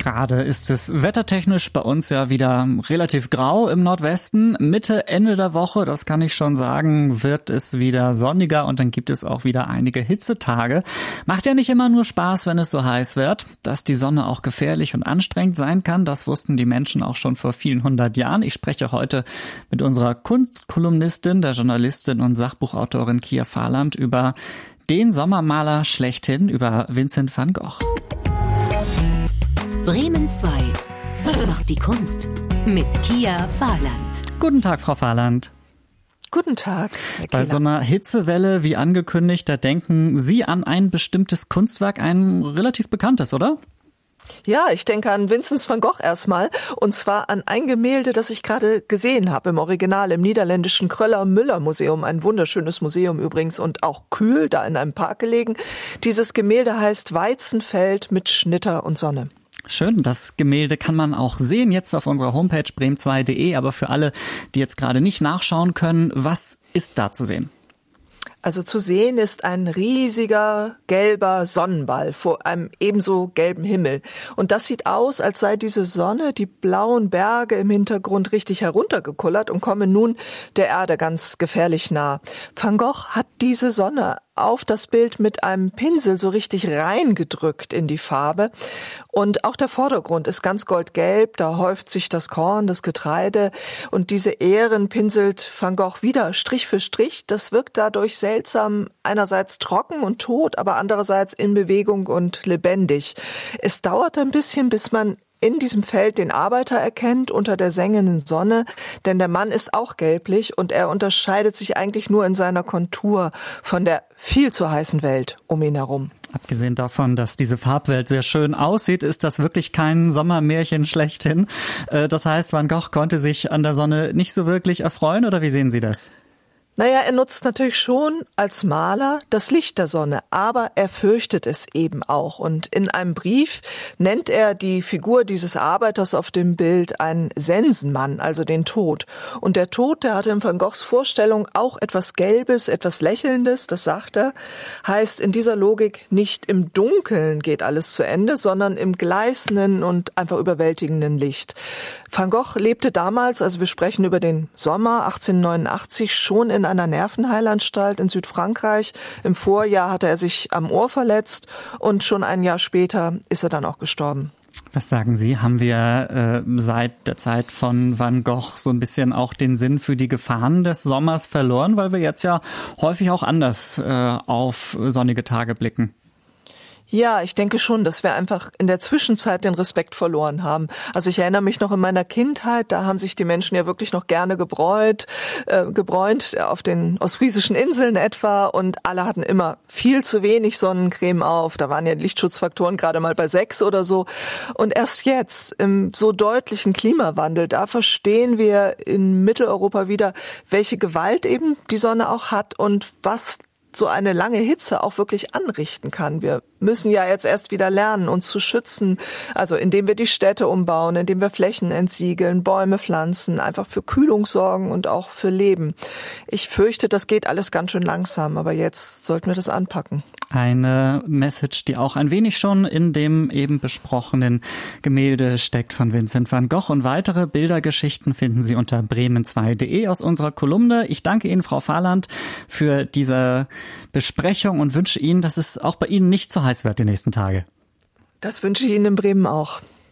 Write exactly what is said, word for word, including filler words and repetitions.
Gerade ist es wettertechnisch bei uns ja wieder relativ grau im Nordwesten. Mitte, Ende der Woche, das kann ich schon sagen, wird es wieder sonniger und dann gibt es auch wieder einige Hitzetage. Macht ja nicht immer nur Spaß, wenn es so heiß wird. Dass die Sonne auch gefährlich und anstrengend sein kann, das wussten die Menschen auch schon vor vielen hundert Jahren. Ich spreche heute mit unserer Kunstkolumnistin, der Journalistin und Sachbuchautorin Kia Fahland über den Sommermaler schlechthin, über Vincent van Gogh. Bremen zwei. Was macht die Kunst? Mit Kia Fahland. Guten Tag, Frau Fahland. Guten Tag, Herr Bei so einer Hitzewelle wie angekündigt, da denken Sie an ein bestimmtes Kunstwerk, ein relativ bekanntes, oder? Ja, ich denke an Vincent van Gogh erstmal, und zwar an ein Gemälde, das ich gerade gesehen habe im Original im niederländischen Kröller-Müller-Museum, ein wunderschönes Museum übrigens und auch kühl, da in einem Park gelegen. Dieses Gemälde heißt Weizenfeld mit Schnitter und Sonne. Schön, das Gemälde kann man auch sehen jetzt auf unserer Homepage bremen zwei punkt de, aber für alle, die jetzt gerade nicht nachschauen können, was ist da zu sehen? Also zu sehen ist ein riesiger gelber Sonnenball vor einem ebenso gelben Himmel. Und das sieht aus, als sei diese Sonne, die blauen Berge im Hintergrund richtig heruntergekullert und komme nun der Erde ganz gefährlich nah. Van Gogh hat diese Sonne auf das Bild mit einem Pinsel so richtig reingedrückt in die Farbe. Und auch der Vordergrund ist ganz goldgelb, da häuft sich das Korn, das Getreide. Und diese Ähren pinselt Van Gogh wieder Strich für Strich. Das wirkt dadurch seltsam, einerseits trocken und tot, aber andererseits in Bewegung und lebendig. Es dauert ein bisschen, bis man in diesem Feld den Arbeiter erkennt unter der sengenden Sonne, denn der Mann ist auch gelblich und er unterscheidet sich eigentlich nur in seiner Kontur von der viel zu heißen Welt um ihn herum. Abgesehen davon, dass diese Farbwelt sehr schön aussieht, ist das wirklich kein Sommermärchen schlechthin. Das heißt, Van Gogh konnte sich an der Sonne nicht so wirklich erfreuen, oder wie sehen Sie das? Naja, er nutzt natürlich schon als Maler das Licht der Sonne, aber er fürchtet es eben auch. Und in einem Brief nennt er die Figur dieses Arbeiters auf dem Bild einen Sensenmann, also den Tod. Und der Tod, der hatte in Van Goghs Vorstellung auch etwas Gelbes, etwas Lächelndes, das sagt er, heißt in dieser Logik nicht im Dunkeln geht alles zu Ende, sondern im gleißenden und einfach überwältigenden Licht. Van Gogh lebte damals, also wir sprechen über den Sommer achtzehnhundertneunundachtzig, schon in einer Nervenheilanstalt in Südfrankreich. Im Vorjahr hatte er sich am Ohr verletzt und schon ein Jahr später ist er dann auch gestorben. Was sagen Sie? Haben wir äh, seit der Zeit von Van Gogh so ein bisschen auch den Sinn für die Gefahren des Sommers verloren, weil wir jetzt ja häufig auch anders äh, auf sonnige Tage blicken? Ja, ich denke schon, dass wir einfach in der Zwischenzeit den Respekt verloren haben. Also ich erinnere mich noch in meiner Kindheit, da haben sich die Menschen ja wirklich noch gerne gebräut, äh, gebräunt auf den ostfriesischen Inseln etwa, und alle hatten immer viel zu wenig Sonnencreme auf. Da waren ja Lichtschutzfaktoren gerade mal bei sechs oder so. Und erst jetzt, im so deutlichen Klimawandel, da verstehen wir in Mitteleuropa wieder, welche Gewalt eben die Sonne auch hat und was so eine lange Hitze auch wirklich anrichten kann. Wir müssen ja jetzt erst wieder lernen, uns zu schützen, also indem wir die Städte umbauen, indem wir Flächen entsiegeln, Bäume pflanzen, einfach für Kühlung sorgen und auch für Leben. Ich fürchte, das geht alles ganz schön langsam, aber jetzt sollten wir das anpacken. Eine Message, die auch ein wenig schon in dem eben besprochenen Gemälde steckt von Vincent van Gogh, und weitere Bildergeschichten finden Sie unter bremen zwei punkt de aus unserer Kolumne. Ich danke Ihnen, Frau Fahland, für diese Besprechung und wünsche Ihnen, dass es auch bei Ihnen nicht zu heiß wird die nächsten Tage. Das wünsche ich Ihnen in Bremen auch.